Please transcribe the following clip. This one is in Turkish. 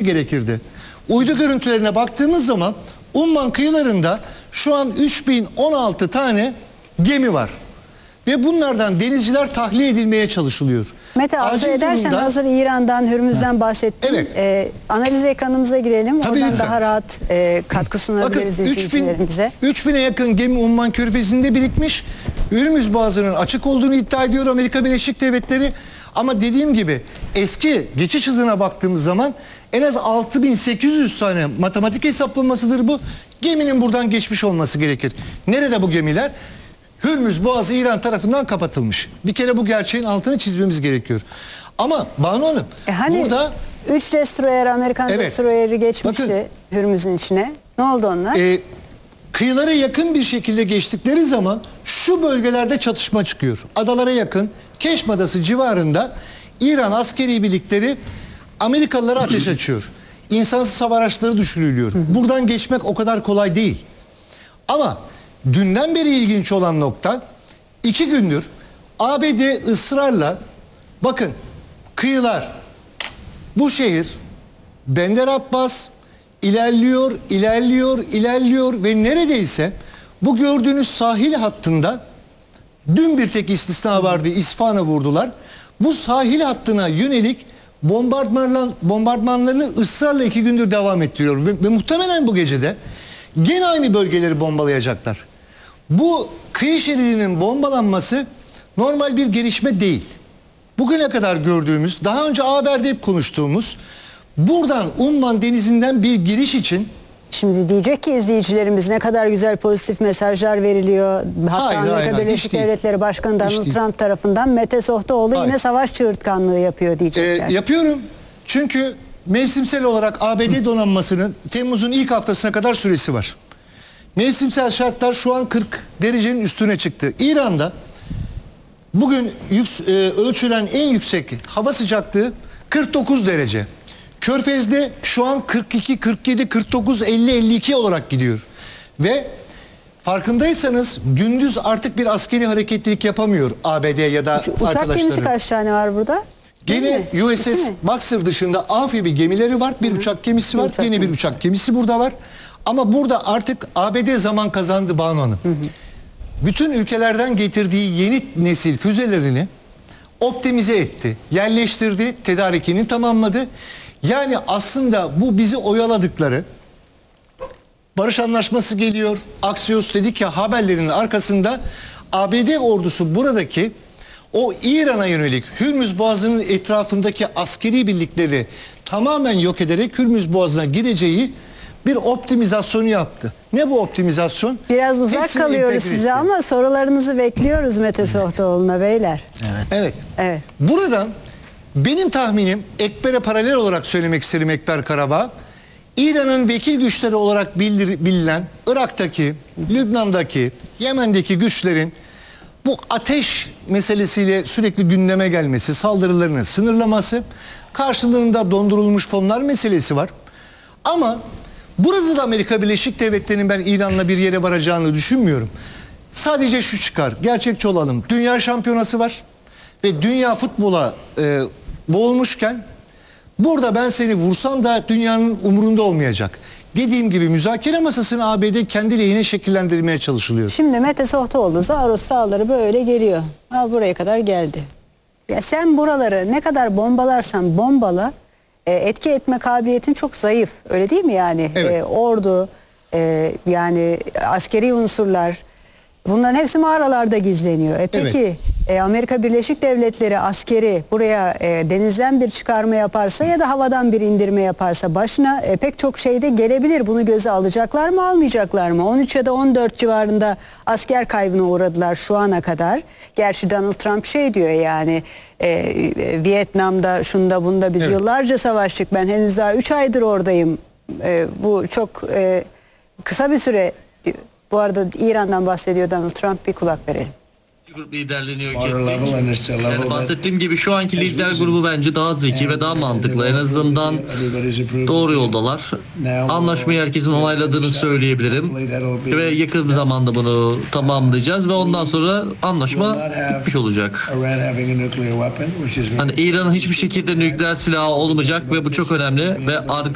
gerekirdi. Uydu görüntülerine baktığımız zaman Umman kıyılarında şu an 3016 tane gemi var. Ve bunlardan denizciler tahliye edilmeye çalışılıyor. Mete, arzu edersen hazır İran'dan, Hürmüz'den bahsettim. Evet. Analiz ekranımıza girelim. Tabii, oradan lütfen. daha rahat katkı sunabiliriz izleyicilerimize. 3000'e yakın gemi Umman Körfezi'nde birikmiş. Hürmüz Boğazı'nın açık olduğunu iddia ediyor Amerika Birleşik Devletleri. Ama dediğim gibi eski geçiş hızına baktığımız zaman en az 6800 tane matematik hesaplamasıdır bu. Geminin buradan geçmiş olması gerekir. Nerede bu gemiler? Hürmüz Boğazı İran tarafından kapatılmış. Bir kere bu gerçeğin altını çizmemiz gerekiyor. Ama Banu Hanım Hani burada 3 destroyer, Amerikan destroyeri geçmişti. Bakın, Hürmüz'ün içine. Ne oldu onlar? Kıyılara yakın bir şekilde geçtikleri zaman şu bölgelerde çatışma çıkıyor. Adalara yakın Keşm Adası civarında İran askeri birlikleri Amerikalılara ateş açıyor. İnsansız hava araçları düşürülüyor. Buradan geçmek o kadar kolay değil. Ama dünden beri ilginç olan nokta 2 gündür ABD ısrarla bakın kıyılar bu şehir Bender Abbas ilerliyor ve neredeyse bu gördüğünüz sahil hattında dün bir tek istisna vardı, İsfahan'a vurdular. Bu sahil hattına yönelik bombardmanlarını ısrarla 2 gündür devam ettiriyor ve muhtemelen bu gecede gene aynı bölgeleri bombalayacaklar. Bu kıyı şeridinin bombalanması normal bir gelişme değil. Bugüne kadar gördüğümüz, daha önce Haber'de hep konuştuğumuz, buradan Umman Denizi'nden bir giriş için... Şimdi diyecek ki izleyicilerimiz ne kadar güzel pozitif mesajlar veriliyor. Hatta Amerika Birleşik Devletleri Başkanı Donald Trump tarafından Mete Sohtoğlu yine savaş çığırtkanlığı yapıyor diyecekler. Yapıyorum. Çünkü mevsimsel olarak ABD donanmasının Temmuz'un ilk haftasına kadar süresi var. Mevsimsel şartlar şu an 40 derecenin üstüne çıktı. İran'da bugün ölçülen en yüksek hava sıcaklığı 49 derece. Körfez'de şu an 42, 47, 49, 50, 52 olarak gidiyor. Ve farkındaysanız gündüz artık bir askeri hareketlilik yapamıyor ABD ya da arkadaşları. Uçak gemisi kaç tane var burada? Gene USS Boxer dışında amfibi gemileri var. Bir uçak gemisi var. Yine bir uçak gemisi burada var. Ama burada artık ABD zaman kazandı Banu Hanım. Bütün ülkelerden getirdiği yeni nesil füzelerini optimize etti. Yerleştirdi. Tedarikini tamamladı. Yani aslında bu bizi oyaladıkları barış anlaşması geliyor. Axios dedik ya, haberlerinin arkasında ABD ordusu buradaki o İran'a yönelik Hürmüz Boğazı'nın etrafındaki askeri birlikleri tamamen yok ederek Hürmüz Boğazı'na gireceği bir optimizasyonu yaptı. Ne bu optimizasyon? Biraz uzak kalıyoruz size ama sorularınızı bekliyoruz Mete Sohtoğlu'na beyler. Evet. Buradan benim tahminim, Ekber'e paralel olarak söylemek isterim, Ekber Karabağ, İran'ın vekil güçleri olarak bilinen Irak'taki, Lübnan'daki, Yemen'deki güçlerin bu ateş meselesiyle sürekli gündeme gelmesi, saldırılarını sınırlaması, karşılığında dondurulmuş fonlar meselesi var. Ama burada da Amerika Birleşik Devletleri'nin ben İran'la bir yere varacağını düşünmüyorum. Sadece şu çıkar, gerçekçi olalım. Dünya şampiyonası var ve dünya futbola boğulmuşken burada ben seni vursam da dünyanın umurunda olmayacak. Dediğim gibi müzakere masasını ABD kendi lehine şekillendirmeye çalışılıyor. Şimdi Mete Sohtoğlu Zaros Dağları böyle geliyor. Buraya kadar geldi. Ya sen buraları ne kadar bombalarsan bombala etki etme kabiliyetin çok zayıf. Öyle değil mi yani? Evet. Ordu, yani askeri unsurlar, bunların hepsi mağaralarda gizleniyor. Peki Amerika Birleşik Devletleri askeri buraya denizden bir çıkarma yaparsa ya da havadan bir indirme yaparsa başına pek çok şey de gelebilir. Bunu göze alacaklar mı, almayacaklar mı? 13 ya da 14 civarında asker kaybına uğradılar şu ana kadar. Gerçi Donald Trump şey diyor yani Vietnam'da şunda bunda biz yıllarca savaştık. Ben henüz daha 3 aydır oradayım. Bu çok kısa bir süre diyor. Bu arada İran'dan bahsediyor Donald Trump, bir kulak verelim. Grup liderliğini yani bahsettiğim gibi şu anki lider grubu bence daha zeki ve daha mantıklı. En azından doğru yoldalar. Anlaşmayı herkesin onayladığını söyleyebilirim. Ve yakın bir zamanda bunu tamamlayacağız ve ondan sonra anlaşma bitmiş olacak. Hani İran'ın hiçbir şekilde nükleer silahı olmayacak ve bu çok önemli ve